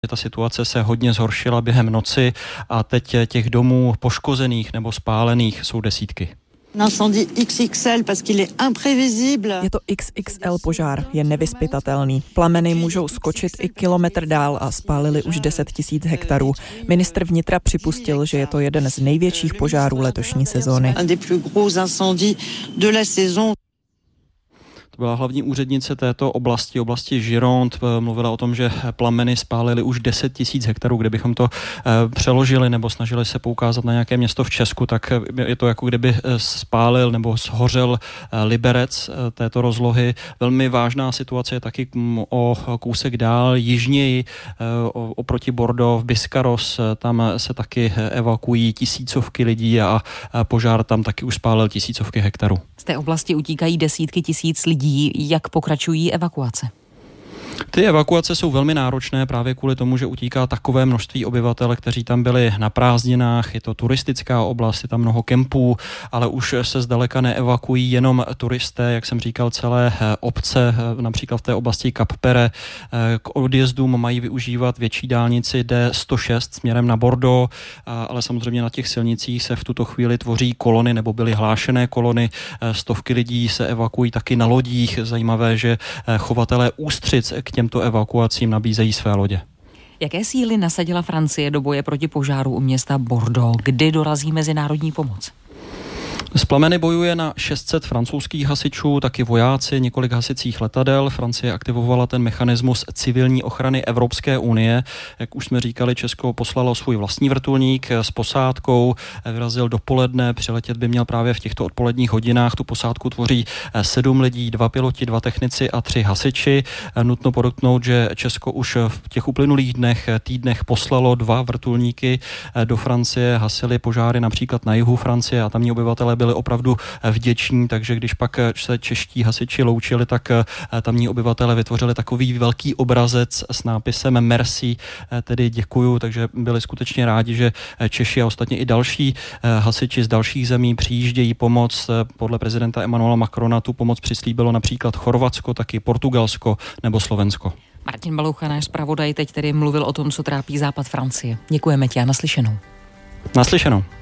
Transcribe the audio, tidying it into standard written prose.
Ta situace se hodně zhoršila během noci a teď těch domů poškozených nebo spálených jsou desítky. Je to XXL požár, je nevyzpytatelný. Plameny můžou skočit i kilometr dál a spálili už 10 000 hektarů. Ministr vnitra připustil, že je to jeden z největších požárů letošní sezóny. To byla hlavní úřednice této oblasti Gironde, mluvila o tom, že plameny spálily už 10 000 hektarů. Kdybychom to přeložili nebo snažili se poukázat na nějaké město v Česku, tak je to jako kdyby spálil nebo shořel Liberec této rozlohy. Velmi vážná situace je taky o kousek dál, jižněji oproti Bordeaux v Biscarrosse. Tam se taky evakuují tisícovky lidí a požár tam taky už spálil tisícovky hektarů. Z té oblasti utíkají desítky tisíc lidí. Jak pokračují evakuace? Ty evakuace jsou velmi náročné právě kvůli tomu, že utíká takové množství obyvatel, kteří tam byli na prázdninách. Je to turistická oblast, je tam mnoho kempů, ale už se zdaleka neevakuují jenom turisté, jak jsem říkal, celé obce, například v té oblasti Cap-Pere. K odjezdům mají využívat větší dálnici D106 směrem na Bordeaux, ale samozřejmě na těch silnicích se v tuto chvíli tvoří kolony nebo byly hlášené kolony. Stovky lidí se evakuují taky na lodích. Zajímavé, že chovatelé ústřic k těmto evakuacím nabízejí své lodě. Jaké síly nasadila Francie do boje proti požáru u města Bordeaux? Kdy dorazí mezinárodní pomoc? S plameny bojuje na 600 francouzských hasičů, taky vojáci, několik hasicích letadel. Francie aktivovala ten mechanismus civilní ochrany Evropské unie. Jak už jsme říkali, Česko poslalo svůj vlastní vrtulník s posádkou. Vyrazil dopoledne, přiletět by měl právě v těchto odpoledních hodinách. Tu posádku tvoří 7 lidí, 2 piloti, 2 technici a 3 hasiči. Nutno podotknout, že Česko už v těch uplynulých týdnech poslalo 2 vrtulníky do Francie, hasili požáry například na jihu Francie a tamní obyvatelé byli opravdu vděční, takže když pak se čeští hasiči loučili, tak tamní obyvatelé vytvořili takový velký obrazec s nápisem Merci, tedy děkuju, takže byli skutečně rádi, že Češi a ostatně i další hasiči z dalších zemí přijíždějí pomoc. Podle prezidenta Emmanuela Macrona tu pomoc přislíbilo například Chorvatsko, taky Portugalsko nebo Slovensko. Martin Baloucha, náš zpravodaj, teď tedy mluvil o tom, co trápí západ Francie. Děkujeme ti a naslyšenou. Naslyšenou.